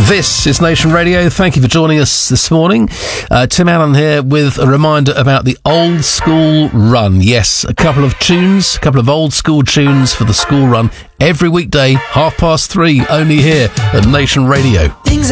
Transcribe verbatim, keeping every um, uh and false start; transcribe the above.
This is Nation Radio. Thank you for joining us this morning. Uh, Tim Allen here with a reminder about the Old School Run. Yes, a couple of tunes, a couple of old school tunes for the school run every weekday, half past three, only here at Nation Radio. Things